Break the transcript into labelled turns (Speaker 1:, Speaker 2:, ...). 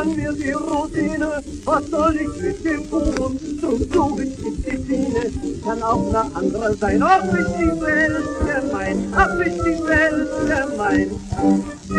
Speaker 1: mir die Rosine, was soll ich mit dem Kuchen? Drum ist die Sine, kann auch eine andere sein. Ach, ist die Welt gemein, ach, ist die Welt gemein.